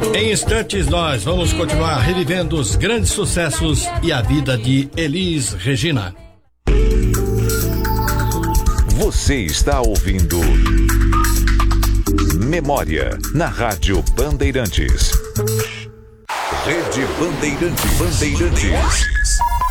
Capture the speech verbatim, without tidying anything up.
Em instantes nós vamos continuar revivendo os grandes sucessos e a vida de Elis Regina. Você está ouvindo Memória na Rádio Bandeirantes. Rede Bandeirantes. Bandeirantes.